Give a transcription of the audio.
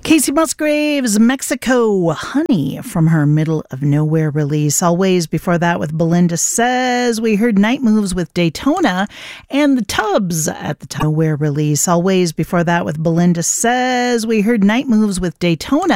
Casey Musgraves, Mexico, Honey from her Middle of Nowhere release. Always before that with Belinda Says. We heard Night Moves with Daytona and the Tubbs at the Nowhere release. Always before that with Belinda Says. We heard Night Moves with Daytona